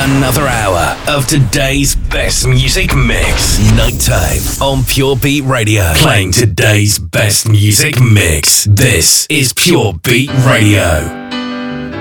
Another hour of today's best music mix. Nighttime on Pure Beat Radio. Playing today's best music mix. This is Pure Beat Radio.